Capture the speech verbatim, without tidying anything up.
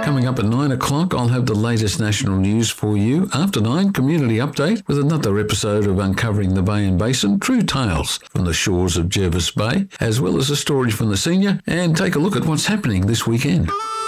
Coming up at nine o'clock, I'll have the latest national news for you. After nine, community update with another episode of Uncovering the Bay and Basin, True Tales from the shores of Jervis Bay, as well as a story from the senior, and take a look at what's happening this weekend.